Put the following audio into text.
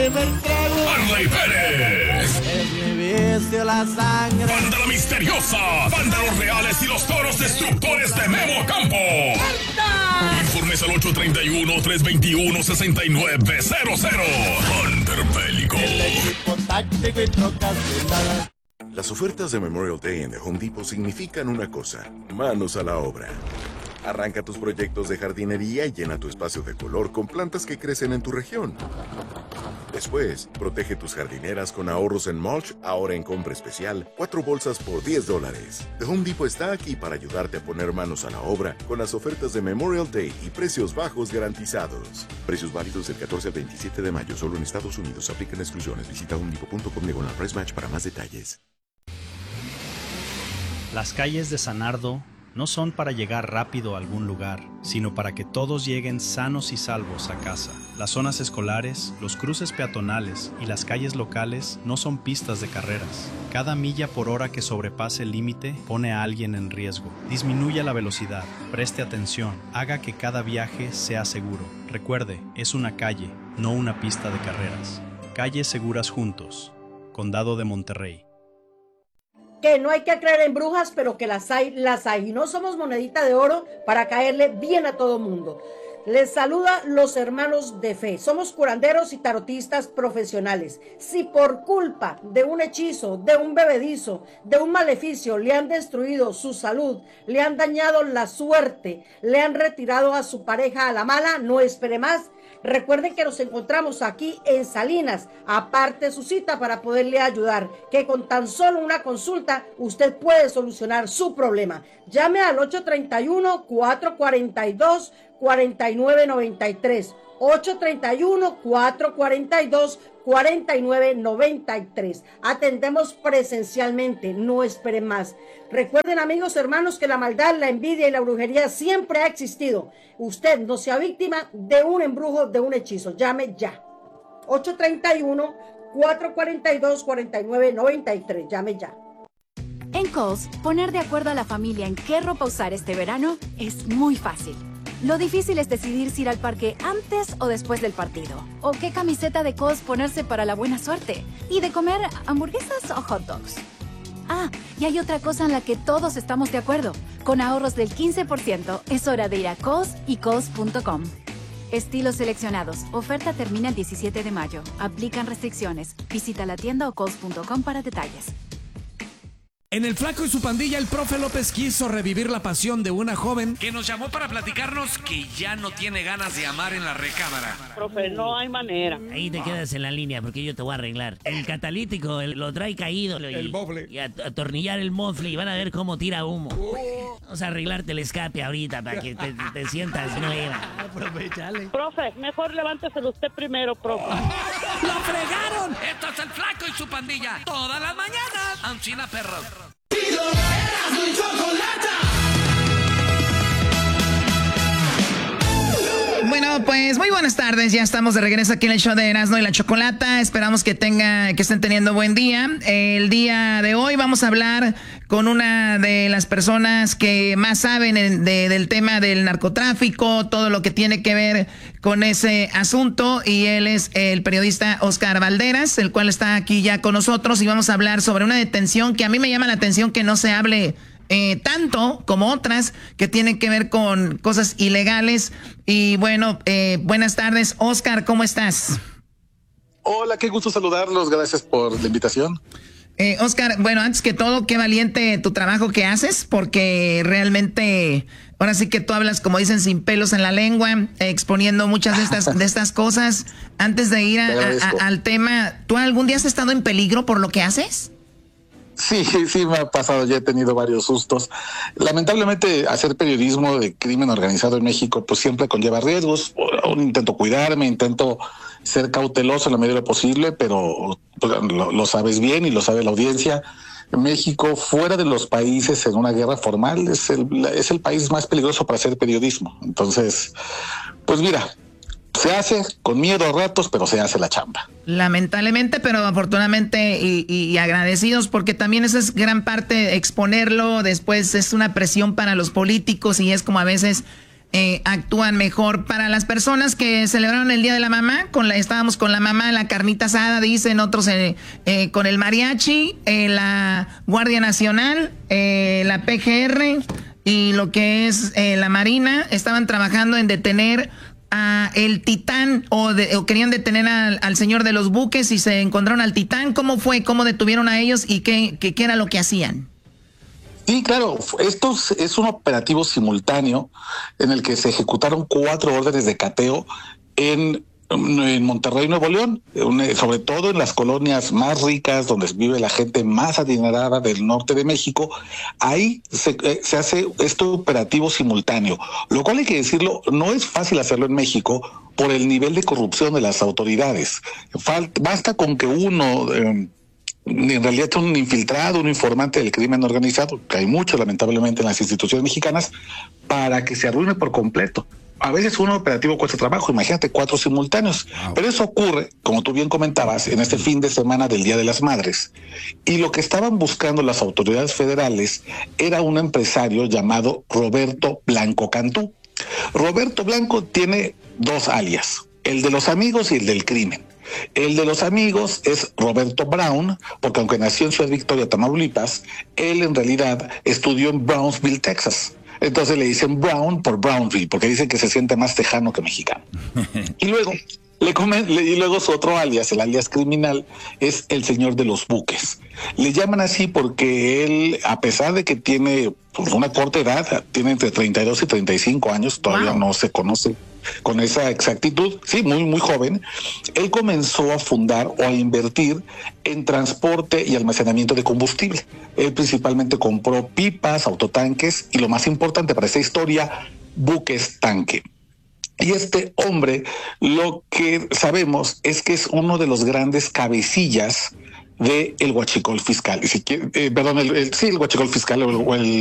Marley Pérez. Es mi vicio la sangre. Banda La Misteriosa. Banda Los Reales y los Toros Destructores de Memo Campo. Informes al 831-321-6900. Hunter Bélico. El equipo táctico y trocas blindadas. Las ofertas de Memorial Day en The Home Depot significan una cosa: manos a la obra. Arranca tus proyectos de jardinería y llena tu espacio de color con plantas que crecen en tu región. Después, protege tus jardineras con ahorros en mulch, ahora en compra especial, 4 bolsas por $10. The Home Depot está aquí para ayudarte a poner manos a la obra con las ofertas de Memorial Day y precios bajos garantizados. Precios válidos del 14 al 27 de mayo, solo en Estados Unidos. Aplican exclusiones. Visita homedepot.com Price Match para más detalles. Las calles de Sanardo no son para llegar rápido a algún lugar, sino para que todos lleguen sanos y salvos a casa. Las zonas escolares, los cruces peatonales y las calles locales no son pistas de carreras. Cada milla por hora que sobrepase el límite pone a alguien en riesgo. Disminuya la velocidad, preste atención, haga que cada viaje sea seguro. Recuerde, es una calle, no una pista de carreras. Calles seguras juntos. Condado de Monterrey. Que no hay que creer en brujas, pero que las hay, las hay. Y no somos monedita de oro para caerle bien a todo mundo. Les saluda los hermanos de fe. Somos curanderos y tarotistas profesionales. Si por culpa de un hechizo, de un bebedizo, de un maleficio le han destruido su salud, le han dañado la suerte, le han retirado a su pareja a la mala, no espere más. Recuerden que nos encontramos aquí en Salinas. Aparte su cita para poderle ayudar, que con tan solo una consulta usted puede solucionar su problema. Llame al 831-442-4993. 831-442-4993. Atendemos presencialmente, no esperen más. Recuerden, amigos, hermanos, que la maldad, la envidia y la brujería siempre ha existido. Usted no sea víctima de un embrujo, de un hechizo. Llame ya. 831-442-4993. Llame ya. En Kohl's, poner de acuerdo a la familia en qué ropa usar este verano es muy fácil. Lo difícil es decidir si ir al parque antes o después del partido. O qué camiseta de Kohl's ponerse para la buena suerte. Y de comer hamburguesas o hot dogs. Ah, y hay otra cosa en la que todos estamos de acuerdo. Con ahorros del 15%, es hora de ir a Kohl's y Kohl's.com. Estilos seleccionados. Oferta termina el 17 de mayo. Aplican restricciones. Visita la tienda o Kohl's.com para detalles. En El Flaco y su pandilla, el profe López quiso revivir la pasión de una joven que nos llamó para platicarnos que ya no tiene ganas de amar en la recámara. Profe, no hay manera. Ahí te quedas en la línea porque yo te voy a arreglar. El catalítico lo trae caído. El bofle. Y atornillar el mofle y van a ver cómo tira humo. Vamos a arreglarte el escape ahorita para que te sientas nueva. Aprovechale. Profe, mejor levánteselo usted primero, profe. ¡Lo fregaron! Esto es El Flaco y su pandilla. Todas las mañanas. Ancina perros. Bueno, pues muy buenas tardes. Ya estamos de regreso aquí en el show de Erasmo y la Chocolata. Esperamos que estén teniendo buen día. El día de hoy vamos a hablar con una de las personas que más saben del tema del narcotráfico, todo lo que tiene que ver con ese asunto. Y él es el periodista Oscar Valderas, el cual está aquí ya con nosotros. Y vamos a hablar sobre una detención que a mí me llama la atención que no se hable tanto como otras que tienen que ver con cosas ilegales. Y bueno, buenas tardes, Oscar, ¿cómo estás? Hola, qué gusto saludarlos, gracias por la invitación. Oscar, bueno, antes que todo, qué valiente tu trabajo que haces, porque realmente ahora sí que tú hablas, como dicen, sin pelos en la lengua, exponiendo muchas de estas cosas. Antes de ir al tema, ¿tú algún día has estado en peligro por lo que haces? Sí, me ha pasado, ya he tenido varios sustos. Lamentablemente, hacer periodismo de crimen organizado en México, pues siempre conlleva riesgos. Aún intento cuidarme, intento ser cauteloso en la medida de lo posible, pero pues, lo sabes bien y lo sabe la audiencia. México, fuera de los países en una guerra formal, es el país más peligroso para hacer periodismo. Entonces, pues mira, se hace con miedo a ratos, pero se hace la chamba. Lamentablemente, pero afortunadamente y agradecidos, porque también esa es gran parte, exponerlo, después es una presión para los políticos y es como a veces actúan mejor. Para las personas que celebraron el Día de la Mamá, estábamos con la mamá, la carnita asada, dicen otros, con el mariachi, la Guardia Nacional, la PGR y lo que es la Marina, estaban trabajando en detener a el Titán o querían detener al señor de los buques y se encontraron al Titán. ¿Cómo fue? ¿Cómo detuvieron a ellos y qué era lo que hacían? Sí, claro, esto es un operativo simultáneo en el que se ejecutaron 4 órdenes de cateo en Monterrey, Nuevo León, sobre todo en las colonias más ricas, donde vive la gente más adinerada del norte de México. Ahí se hace este operativo simultáneo, lo cual hay que decirlo, no es fácil hacerlo en México por el nivel de corrupción de las autoridades. Basta con que uno... en realidad es un infiltrado, un informante del crimen organizado, que hay mucho lamentablemente en las instituciones mexicanas, para que se arruine por completo. A veces un operativo cuesta trabajo, imagínate 4 simultáneos, pero eso ocurre, como tú bien comentabas, en este fin de semana del Día de las Madres. Y lo que estaban buscando las autoridades federales era un empresario llamado Roberto Blanco Cantú. Roberto Blanco tiene 2 alias, el de los amigos y el del crimen. El de los amigos es Roberto Brown, porque aunque nació en Ciudad Victoria, Tamaulipas, él en realidad estudió en Brownsville, Texas. Entonces le dicen Brown por Brownville, porque dicen que se siente más tejano que mexicano. Y luego su otro alias, el alias criminal, es el señor de los buques. Le llaman así porque él, a pesar de que tiene una corta edad, tiene entre 32 y 35 años, todavía no se conoce con esa exactitud, sí, muy, muy joven, él comenzó a fundar o a invertir en transporte y almacenamiento de combustible. Él principalmente compró pipas, autotanques y lo más importante para esta historia, buques tanque. Y este hombre, lo que sabemos es que es uno de los grandes cabecillas del huachicol fiscal. El huachicol fiscal o el